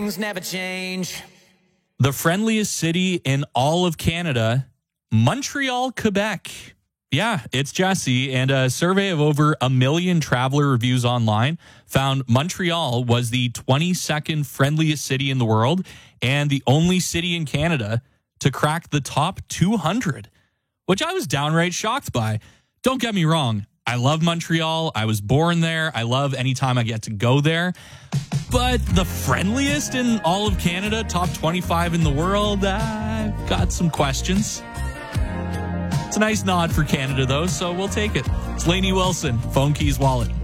things never change. The friendliest city in all of Canada, Montreal, Quebec. Yeah, it's Jesse, and a survey of over 1 million traveler reviews online found Montreal was the 22nd friendliest city in the world and the only city in Canada to crack the top 200, which I was downright shocked by. Don't get me wrong. I love Montreal. I was born there. I love anytime I get to go there. But the friendliest in all of Canada, top 25 in the world, I've got some questions. It's a nice nod for Canada, though, so we'll take it. It's Lainey Wilson, Phone Keys Wallet.